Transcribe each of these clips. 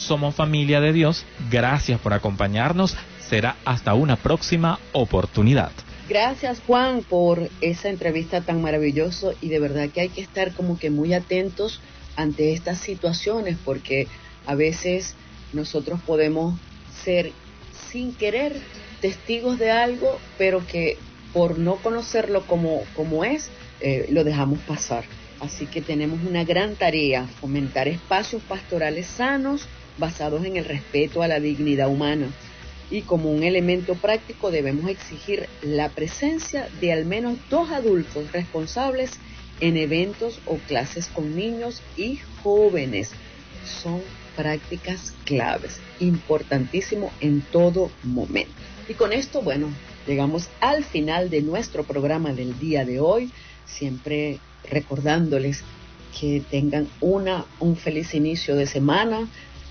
somos familia de Dios. Gracias por acompañarnos. Será hasta una próxima oportunidad. Gracias, Juan, por esa entrevista tan maravillosa, y de verdad que hay que estar como que muy atentos ante estas situaciones, porque a veces nosotros podemos ser sin querer testigos de algo, pero que por no conocerlo como es, lo dejamos pasar. Así que tenemos una gran tarea: fomentar espacios pastorales sanos basados en el respeto a la dignidad humana. Y como un elemento práctico debemos exigir la presencia de al menos 2 adultos responsables en eventos o clases con niños y jóvenes. Son prácticas claves, importantísimo en todo momento. Y con esto, bueno, llegamos al final de nuestro programa del día de hoy, siempre recordándoles que tengan un feliz inicio de semana,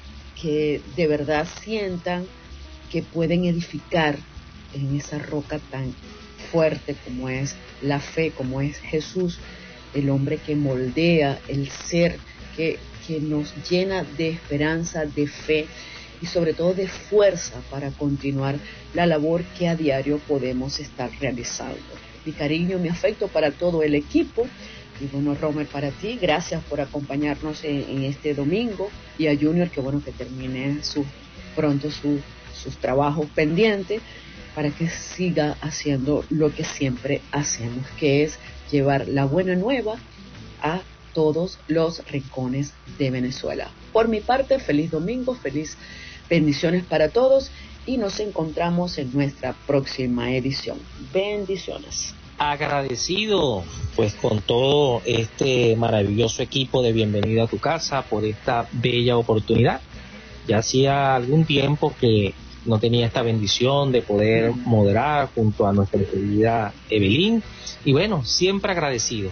que de verdad sientan que pueden edificar en esa roca tan fuerte como es la fe, como es Jesús, el hombre que moldea, el ser que nos llena de esperanza, de fe y sobre todo de fuerza para continuar la labor que a diario podemos estar realizando. Mi cariño, mi afecto para todo el equipo. Y bueno, Romer, para ti, gracias por acompañarnos en este domingo, y a Junior, que bueno que termine pronto sus trabajos pendientes, para que siga haciendo lo que siempre hacemos, que es llevar la buena nueva a todos los rincones de Venezuela. Por mi parte, feliz domingo, feliz bendiciones para todos, y nos encontramos en nuestra próxima edición. Bendiciones. Agradecido pues con todo este maravilloso equipo de Bienvenida a tu Casa por esta bella oportunidad. Ya hacía algún tiempo que no tenía esta bendición de poder moderar junto a nuestra querida Evelyn, y bueno, siempre agradecido.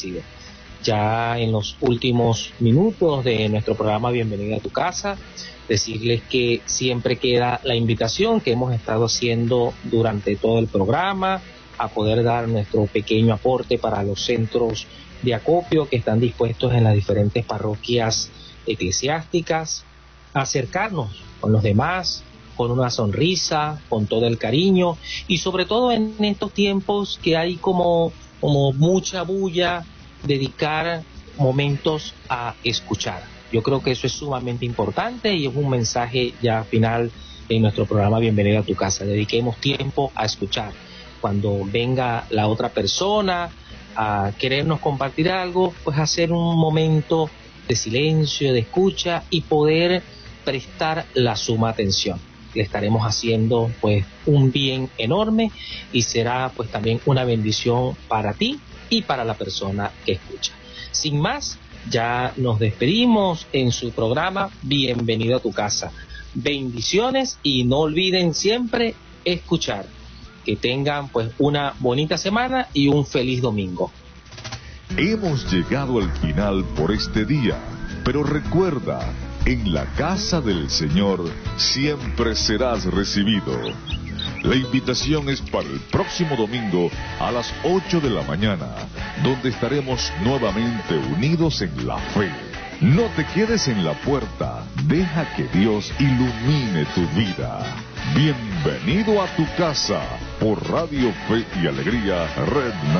Ya en los últimos minutos de nuestro programa Bienvenida a tu Casa, decirles que siempre queda la invitación que hemos estado haciendo durante todo el programa a poder dar nuestro pequeño aporte para los centros de acopio que están dispuestos en las diferentes parroquias eclesiásticas, acercarnos con los demás, con una sonrisa, con todo el cariño, y sobre todo en estos tiempos que hay como mucha bulla, dedicar momentos a escuchar. Yo creo que eso es sumamente importante y es un mensaje ya final en nuestro programa Bienvenido a tu Casa. Dediquemos tiempo a escuchar. Cuando venga la otra persona a querernos compartir algo, pues hacer un momento de silencio, de escucha, y poder prestar la suma atención. Le estaremos haciendo pues un bien enorme, y será pues también una bendición para ti y para la persona que escucha. Sin más, ya nos despedimos en su programa Bienvenido a tu Casa. Bendiciones, y no olviden siempre escuchar. Que tengan pues una bonita semana y un feliz domingo. Hemos llegado al final por este día, pero recuerda, en la casa del Señor siempre serás recibido. La invitación es para el próximo domingo a las 8 de la mañana, donde estaremos nuevamente unidos en la fe. No te quedes en la puerta, deja que Dios ilumine tu vida. Bienvenido a tu casa, por Radio Fe y Alegría, Red